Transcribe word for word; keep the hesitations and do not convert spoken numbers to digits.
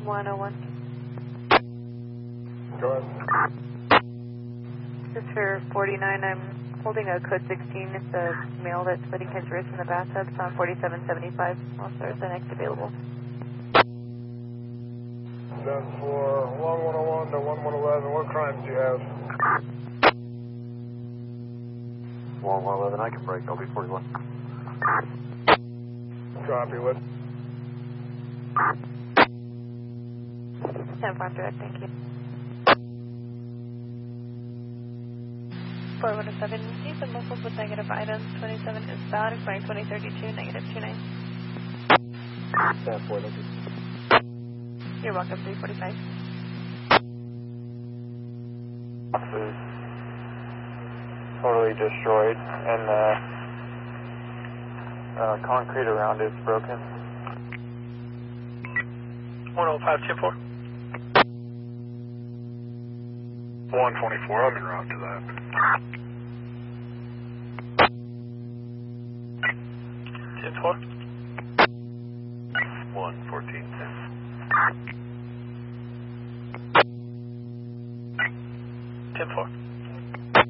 one oh one. Go ahead. This is for forty-nine. I'm holding a code sixteen. It's a male that's putting his wrist in the bathtub. It's on forty-seven seventy-five. Officer, the next available. Then for one one oh one to one one eleven, what crimes do you have? one one eleven, I can break. I'll be forty-one. Copy, what? ten five direct, thank you. four one seven, these are muscles with negative items. twenty-seven is valid, expiring twenty thirty-two, negative two nine. ten four, thank you. You're welcome, three forty-five. Is totally destroyed, and the uh, uh, concrete around it's broken. one oh five two four. one twenty-four, I'm en route to that. ten four. one fourteen ten. ten four.